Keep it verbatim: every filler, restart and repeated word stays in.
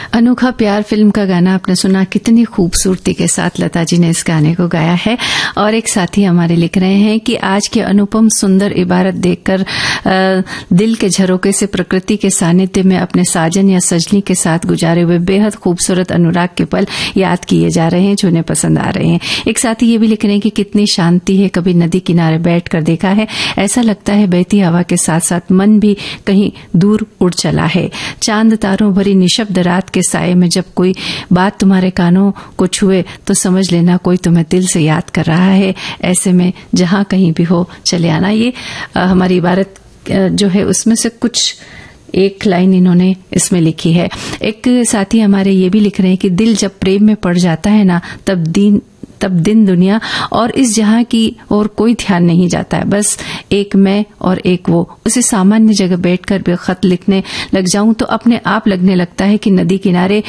अनोखा प्यार फिल्म का गाना आपने सुना। कितनी खूबसूरती के साथ लता जी ने इस गाने को गाया है। और एक साथी हमारे लिख रहे हैं कि आज के अनुपम सुंदर इबारत देखकर दिल के झरोके से प्रकृति के सानिध्य में अपने साजन या सजनी के साथ गुजारे हुए बेहद खूबसूरत अनुराग के पल याद किए जा रहे हैं जो उन्हें पसंद आ रहे हैं। एक साथी ये भी लिख रहे हैं कि कितनी शांति है, कभी नदी किनारे बैठ कर देखा है, ऐसा लगता है बहती हवा के साथ साथ मन भी कहीं दूर उड़ चला है। चांद तारों भरी निशब्द रात के साए में जब कोई बात तुम्हारे कानों को छुए तो समझ लेना कोई तुम्हें दिल से याद कर रहा है। ऐसे में जहां कहीं भी हो चले आना। ये आ, हमारी इबारत जो है उसमें से कुछ एक लाइन इन्होंने इसमें लिखी है। एक साथी हमारे ये भी लिख रहे हैं कि दिल जब प्रेम में पड़ जाता है ना तब दिन तब दिन दुनिया और इस जहां की और कोई ध्यान नहीं जाता है, बस एक मैं और एक वो। उसे सामान्य जगह बैठकर भी खत लिखने लग जाऊं तो अपने आप लगने लगता है कि नदी किनारे